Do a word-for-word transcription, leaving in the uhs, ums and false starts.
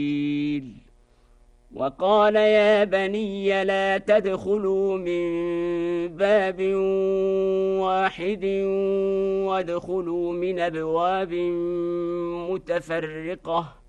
وقال يا بني لا تدخلوا من باب واحد وادخلوا من أبواب متفرقة